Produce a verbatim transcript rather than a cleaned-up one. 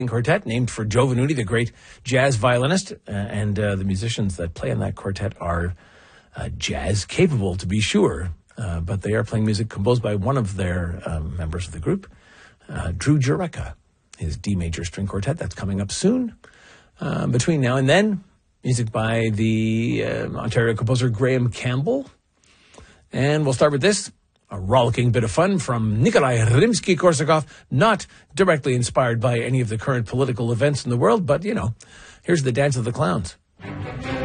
quartet named for Joe Venuti, the great jazz violinist, uh, and uh, the musicians that play in that quartet are uh, jazz capable, to be sure, uh, but they are playing music composed by one of their um, members of the group, uh, Drew Jureka, his D major string quartet. That's coming up soon. Uh, between now and then, music by the uh, Ontario composer Graham Campbell. And we'll start with this, a rollicking bit of fun from Nikolai Rimsky-Korsakov, not directly inspired by any of the current political events in the world, but, you know, here's the Dance of the Clowns.